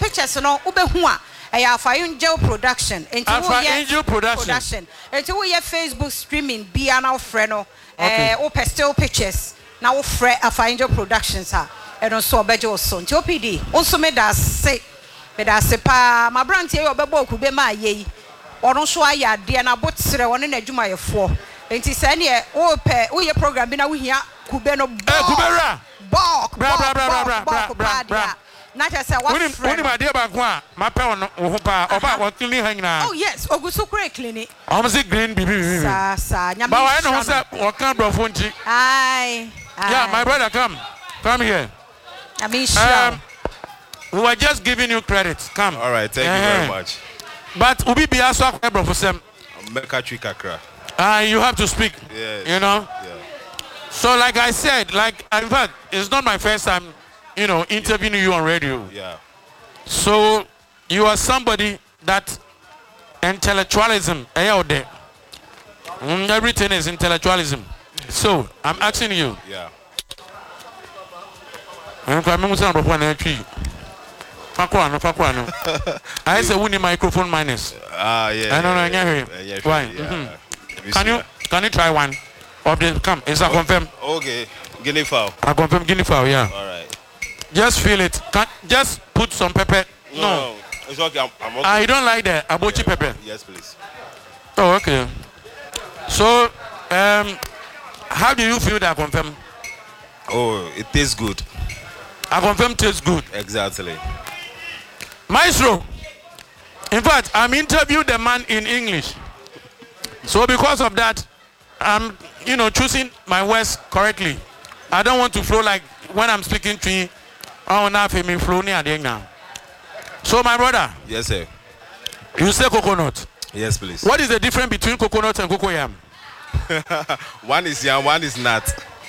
pictures no ubehu a Alpha Angel Production. Alpha Angel Production. Into we Facebook streaming be an friend open still pictures. Now Fred Alpha Angel Productions ha. And also bejo son. TOPD. Also me da say pa my brand here obebo kube ma ye. Ono so aya de na botsere won na adwuma ye fo. Enti se ne o pe wo ye program bi na wo hia kube no kubera. Bok. Not as a one my dear Bagua, my pound about what cleaning hanging out. Oh, yes, Ogusu clinic. Almost green baby. But I know that what kind of fungi. Aye. Yeah, my brother, come here. I mean, sure. We were just giving you credit. Come. All right, thank you very much. But Ubi be also a for some. You have to speak. Yes. You know? Yeah. So, like I said, in fact, it's not my first time. Interviewing you on radio. Yeah. So you are somebody that intellectualism, everything is intellectualism. So I'm asking you. Yeah. I say we need microphone minus. Yeah. I don't know. Why? Can you try one? Of the come? Is that confirm? Okay. Guinea fowl. I confirm guinea fowl. Yeah. All right. Just feel it. Just put some pepper. No. It's okay. I'm okay. You don't like the abochi pepper? Yes, please. Oh, okay. So, how do you feel that confirm? Oh, it tastes good. I confirm tastes good. Exactly. Maestro, in fact, I'm interviewing the man in English. So because of that, I'm, choosing my words correctly. I don't want to flow like when I'm speaking to you. Oh, now for me flow near now. So my brother. Yes, sir. You say coconut. Yes, please. What is the difference between coconut and cocoyam? One is yam, one is nut.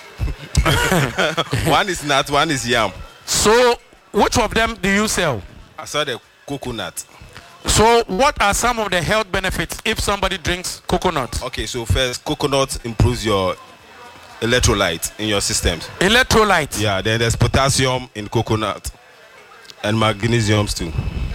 One is nut, one is yam. So which of them do you sell? I saw the coconut. So what are some of the health benefits if somebody drinks coconut? Okay, so first, coconut improves your electrolyte in your systems. Electrolyte? Yeah, then there's potassium in coconut and magnesiums too.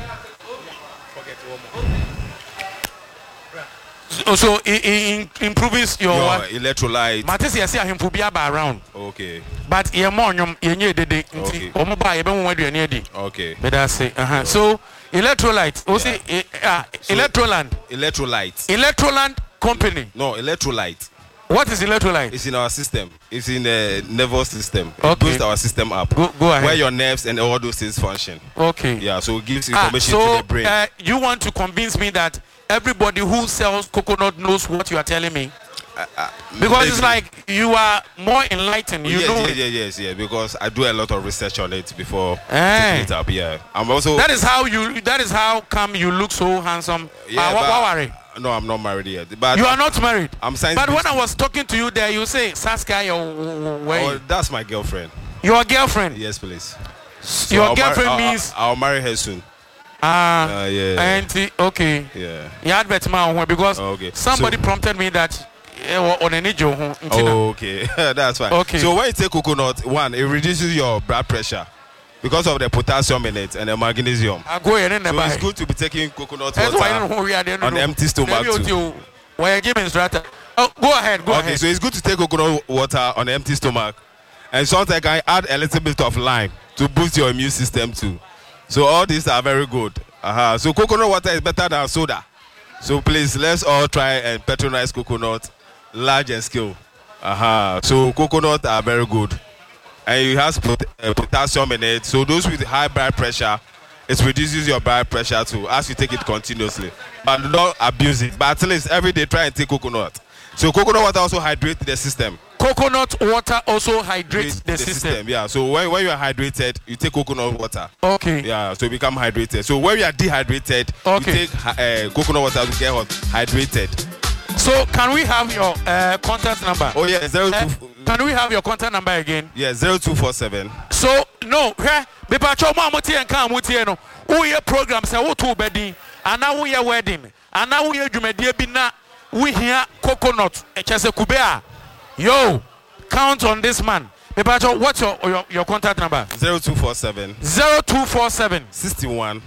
So it improves your electrolyte. Matisi I see him for be around. Okay. But ye monyum ye nye dede. Okay. Okay. But I say so electrolyte. Electroland. Electroland company. No, electrolyte. What is electrolyte? It's in our system. It's in the nervous system. Okay. It boosts our system up. Go ahead. Where your nerves and all those things function. Okay. Yeah, so it gives information to the brain. You want to convince me that everybody who sells coconut knows what you are telling me? Because maybe. It's like you are more enlightened. Yes, because I do a lot of research on it before taking it up. Yeah. I'm also. That is how come you look so handsome. Yeah, no, I'm not married yet. But you are not married. I'm science. But when I was talking to you there, you say Saskia, that's my girlfriend. Your girlfriend? Yes, please. So your girlfriend means I'll marry her soon. Yeah. And okay. Yeah. You had better man because somebody prompted me that on any joke. Okay, that's fine. Okay. So when you take coconut, one, it reduces your blood pressure because of the potassium in it and the magnesium. I go ahead and so it's good to be taking coconut water on empty stomach too. Go ahead. Okay, so it's good to take coconut water on empty stomach, and sometimes I add a little bit of lime to boost your immune system too. So all these are very good. So coconut water is better than soda. So please, let's all try and patronize coconut, large and scale. So coconut are very good. And it has potassium in it. So those with high blood pressure, it reduces your blood pressure too as you take it continuously. But don't abuse it. But at least every day try and take coconut. So coconut water also hydrates the system. Coconut water also hydrates the system. Yeah. So when you are hydrated, you take coconut water. Okay. Yeah. So you become hydrated. So when you are dehydrated, you take coconut water to get hydrated. So can we have your contact number? Oh yeah, 02. Can we have your contact number again? Yeah, 0247. So no, because choma muti and can muti no. We program say what to bedi, and now we wedding, and now we dwumedie bi na we hear coconut. Echese kubea. Yo, count on this man. What's your contact number? 0247 0247 61